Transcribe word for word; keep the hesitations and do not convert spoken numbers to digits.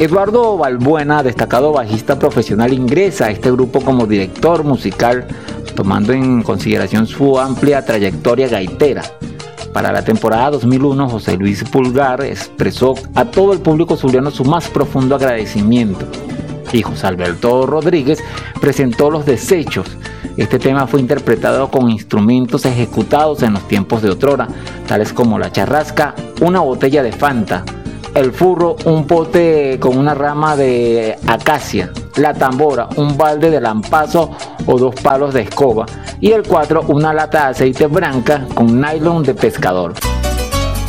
Eduardo Balbuena, destacado bajista profesional, ingresa a este grupo como director musical, tomando en consideración su amplia trayectoria gaitera. Para la temporada dos mil uno, José Luis Pulgar expresó a todo el público zuliano su más profundo agradecimiento. Y José Alberto Rodríguez presentó Los Desechos. Este tema fue interpretado con instrumentos ejecutados en los tiempos de otrora, tales como la charrasca, una botella de Fanta, el furro, un pote con una rama de acacia, la tambora, un balde de lampazo o dos palos de escoba, y el cuatro, una lata de aceite branca con nylon de pescador.